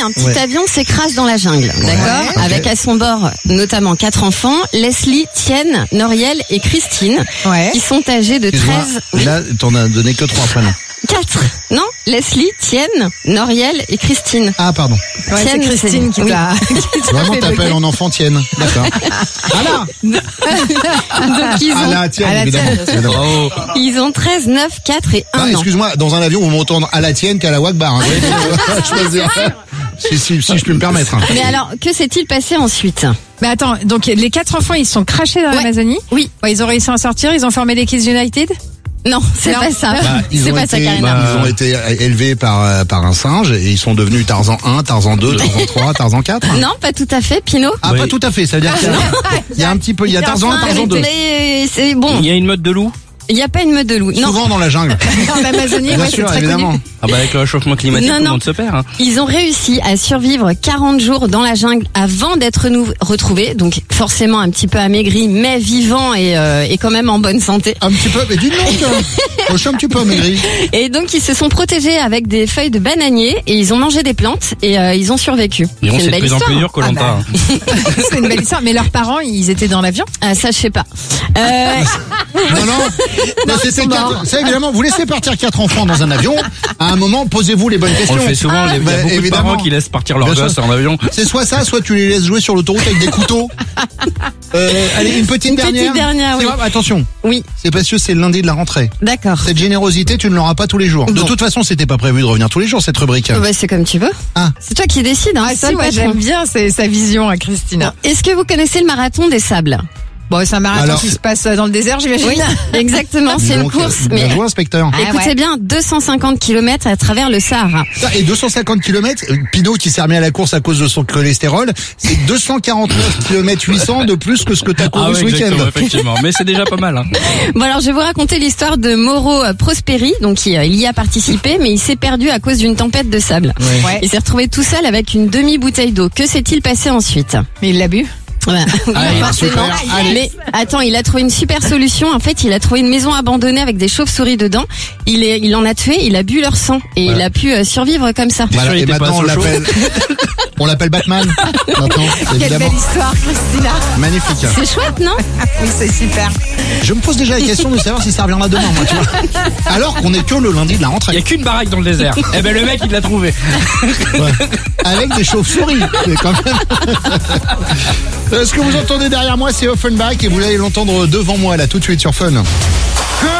un petit avion s'écrase dans la jungle, d'accord, avec à son bord notamment 4 enfants, Leslie, Tienne, Noriel et Christine, qui sont âgés de 13... Là, t'en as donné que 3 prénoms. 4, non? Leslie, Tienne, Noriel et Christine. Ah, pardon. Ouais, c'est Christine qui t'a... Vraiment, t'appelles en enfant Tienne. D'accord. Donc ils ont... Tienne, évidemment. Ils ont 13, 9, 4 et 1 an. Excuse-moi, dans un avion, vous m'entendez à la Tienne qu'à la Wagbar. Hein. Si je puis me permettre. Mais alors, que s'est-il passé ensuite? Mais attends, donc les 4 enfants, ils sont crachés dans l'Amazonie? Oui. Ouais, ils ont réussi à en sortir, ils ont formé les Kids United? Non, c'est pas ça. C'est pas ça, Karina. Ils ont été élevés par un singe et ils sont devenus Tarzan 1, Tarzan 2, Tarzan 3, Tarzan 4. Non, pas tout à fait, Pinot. Ah, pas tout à fait. Ça veut dire qu'il y a un petit peu, il y a Tarzan 1, Tarzan 2. C'est bon. Il y a une meute de loup? Il n'y a pas une meute de loup. Souvent dans la jungle. En Amazonie, bien sûr, c'est très évidemment. connu. Ah bah avec le réchauffement climatique, tout le monde se perd. Hein. Ils ont réussi à survivre 40 jours dans la jungle avant d'être retrouvés. Donc forcément un petit peu amaigris, mais vivants et quand même en bonne santé. Un petit peu, mais dis donc, je suis un petit peu amaigri. Et donc ils se sont protégés avec des feuilles de bananier et ils ont mangé des plantes et ils ont survécu. C'est une belle histoire. Plus dur Koh-Lanta. C'est une belle histoire. Mais leurs parents, ils étaient dans l'avion? Ça, je sais pas. Non, c'était 4. Ça, évidemment, vous laissez partir 4 enfants dans un avion. À un moment, posez-vous les bonnes questions. On le fait souvent. Il y a beaucoup de parents qui laissent partir leurs gosses en avion. C'est soit ça, soit tu les laisses jouer sur l'autoroute avec des couteaux. Allez, une petite dernière. Oui. Attention. Oui. C'est parce que c'est le lundi de la rentrée. D'accord. Cette générosité, tu ne l'auras pas tous les jours. De toute façon, c'était pas prévu de revenir tous les jours, cette rubrique. C'est comme tu veux. C'est toi qui décides. Hein, si, moi j'aime bien sa vision à Christina. Est-ce que vous connaissez le marathon des sables? Bon, c'est un marathon qui se passe dans le désert, j'imagine. Oui, exactement, c'est une course. Bien joué, inspecteur. Écoutez bien, 250 km à travers le Sahara. Et 250 km, Pinot qui s'est remis à la course à cause de son cholestérol, c'est 249 km 800 de plus que ce que t'as couru ce week-end. Effectivement, mais c'est déjà pas mal. Hein. Bon alors, je vais vous raconter l'histoire de Mauro Prosperi, donc il y a participé, mais il s'est perdu à cause d'une tempête de sable. Ouais. Il s'est retrouvé tout seul avec une demi-bouteille d'eau. Que s'est-il passé ensuite? Mais il l'a bu? Forcément. Mais attends, il a trouvé une super solution. En fait, il a trouvé une maison abandonnée avec des chauves-souris dedans. Il en a tué, il a bu leur sang et il a pu survivre comme ça. Voilà, et maintenant on l'appelle Batman. Maintenant, quelle belle histoire, Christina. Magnifique. C'est chouette, non? Oui, c'est super. Je me pose déjà la question de savoir si ça reviendra demain, moi, tu vois. Alors qu'on est que le lundi de la rentrée. Il y a qu'une baraque dans le désert. Eh ben le mec, il l'a trouvé. Avec des chauves-souris. Mais quand même. Ce que vous entendez derrière moi, c'est Offenbach et vous allez l'entendre devant moi là tout de suite sur Fun.